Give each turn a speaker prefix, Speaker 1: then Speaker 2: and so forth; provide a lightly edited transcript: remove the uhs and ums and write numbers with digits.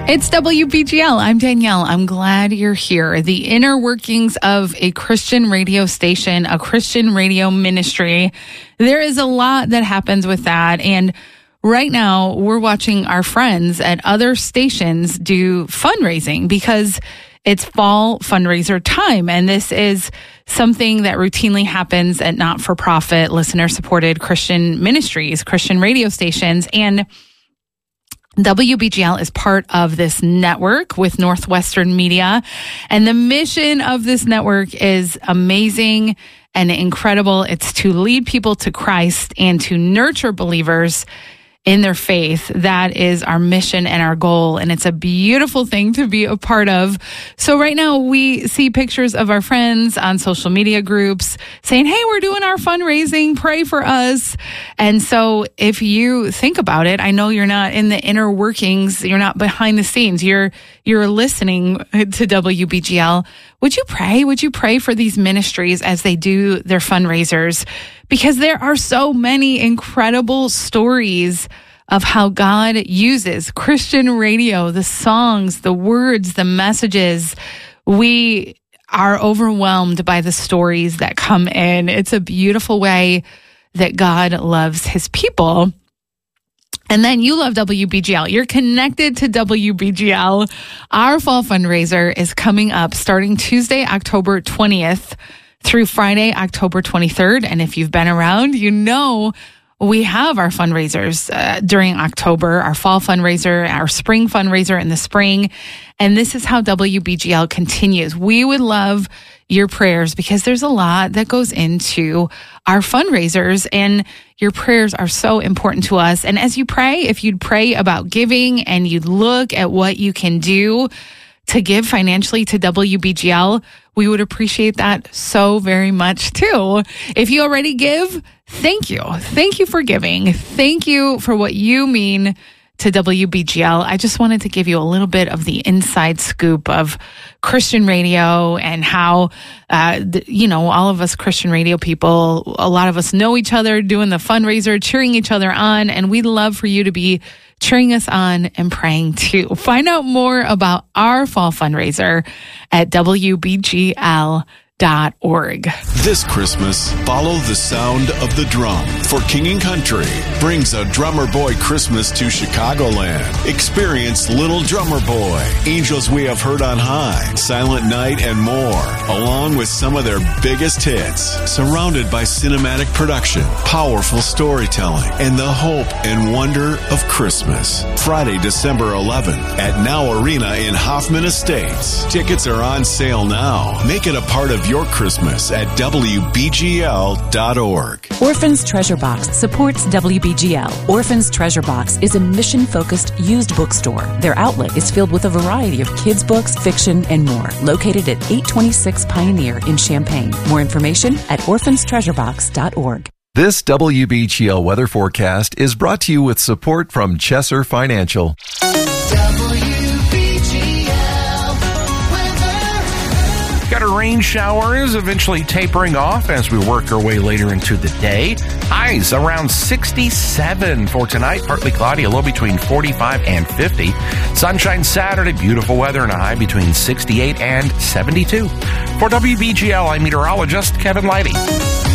Speaker 1: It's WBGL. I'm Danielle. I'm glad you're here. The inner workings of a Christian radio station, a Christian radio ministry. There is a lot that happens with that. And right now, we're watching our friends at other stations do fundraising because it's fall fundraiser time. And this is something that routinely happens at not-for-profit, listener-supported Christian ministries, Christian radio stations. And WBGL is part of this network with Northwestern Media, and the mission of this network is amazing and incredible. It's to lead people to Christ and to nurture believers in their faith. That is our mission and our goal, and it's a beautiful thing to be a part of. So right now we see pictures of our friends on social media groups saying, hey, we're doing our fundraising, pray for us. And so if you think about it, I know you're not in the inner workings, you're not behind the scenes, you're listening to WBGL. Would you pray? Would you pray for these ministries as they do their fundraisers? Because there are so many incredible stories of how God uses Christian radio, the songs, the words, the messages. We are overwhelmed by the stories that come in. It's a beautiful way that God loves his people. And then you love WBGL. You're connected to WBGL. Our fall fundraiser is coming up starting Tuesday, October 20th through Friday, October 23rd. And if you've been around, you know we have our fundraisers during October, our fall fundraiser, our spring fundraiser in the spring. And this is how WBGL continues. We would love your prayers because there's a lot that goes into our fundraisers, and your prayers are so important to us. And as you pray, if you'd pray about giving and you'd look at what you can do to give financially to WBGL, we would appreciate that so very much too. If you already give, thank you. Thank you for giving. Thank you for what you mean to WBGL. I just wanted to give you a little bit of the inside scoop of Christian radio and how, all of us Christian radio people, a lot of us know each other, doing the fundraiser, cheering each other on, and we'd love for you to be cheering us on and praying too. Find out more about our fall fundraiser at WBGL.org.
Speaker 2: This Christmas, follow the sound of the drum, for King & Country brings a Drummer Boy Christmas to Chicagoland. Experience Little Drummer Boy, Angels We Have Heard on High, Silent Night, and more, along with some of their biggest hits, surrounded by cinematic production, powerful storytelling, and the hope and wonder of Christmas. Friday, December 11th at Now Arena in Hoffman Estates. Tickets are on sale now. Make it a part of your Christmas at WBGL.org.
Speaker 3: Orphan's Treasure Box supports WBGL. Orphan's Treasure Box is a mission-focused used bookstore. Their outlet is filled with a variety of kids' books, fiction, and more. Located at 826 Pioneer in Champaign. More information at orphanstreasurebox.org.
Speaker 4: This WBGL weather forecast is brought to you with support from Chesser Financial.
Speaker 5: Got our rain showers eventually tapering off as we work our way later into the day. Highs around 67 for tonight. Partly cloudy, a low between 45 and 50. Sunshine Saturday, beautiful weather, and a high between 68 and 72. For WBGL, I'm meteorologist Kevin Leidy.